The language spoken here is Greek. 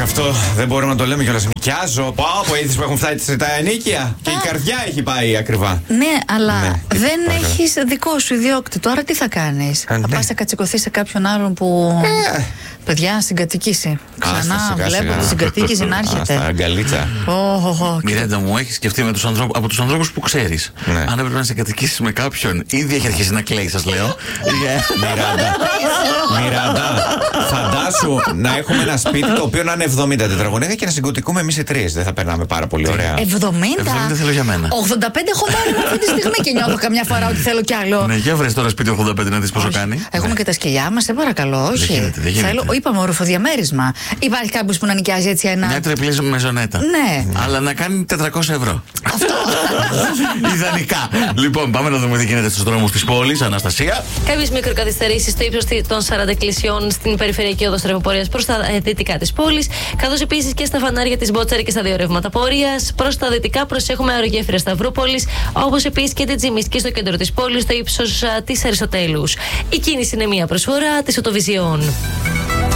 Αυτό δεν μπορούμε να το λέμε κιόλας. Νοικιάζω. Πάω είδες που έχουν φτάσει τα ενίκια. Και η καρδιά έχει πάει ακριβά. Ναι, αλλά δεν έχεις δικό σου ιδιόκτητο. Άρα τι θα κάνεις? Θα πας να κατσικωθείς σε κάποιον άλλον που. Παιδιά, συγκατοικήσει. Ξανά βλέπω τη συγκατοίκηση να έρχεται. Στα αγκαλίτσα. Μιρέντα μου, έχει σκεφτεί από τους ανθρώπους που ξέρεις. Αν έπρεπε να συγκατοικήσεις με κάποιον, ήδη έχει αρχίσει να κλαίει, σας λέω. Μιράντα, φαντάσου να έχουμε ένα σπίτι το οποίο να είναι 70 τετραγωνικά και να συγκατοικούμε εμείς οι τρεις. Δεν θα περνάμε πάρα πολύ ωραία? 70 θέλω για μένα. 85 έχω πάρει αυτή τη στιγμή και νιώθω καμιά φορά ότι θέλω κι άλλο. Ναι, για βρες τώρα σπίτι 85 να δεις πόσο κάνει. Έχουμε και τα σκυλιά μας, σε παρακαλώ, όχι. Θέλω, είπαμε οροφοδιαμέρισμα. Υπάρχει κάποιος που να νοικιάζει έτσι ένα. Μια τριπλή μεζονέτα. Ναι. Αλλά να κάνει 400 ευρώ. Αυτό. Ιδανικά. Λοιπόν, πάμε να δούμε τι γίνεται στους δρόμους της πόλης. Αναστασία. Κάποιες μικροκαθυστερήσεις στο ύψος των 40 εκκλησιών στην περιφερειακή οδό τρεφοπορίας προς τα δυτικά της πόλης, καθώς επίσης και στα φανάρια της Μπότσαρη και στα δύο ρεύματα πορείας. Προς τα δυτικά προσέχουμε αερογέφυρα Σταυρούπολης, όπως επίσης και την Τζιμισκή στο κέντρο της πόλης, στο ύψος της Αριστοτέλους. Η κίνηση είναι μια προσφορά της Οτοβιζιών.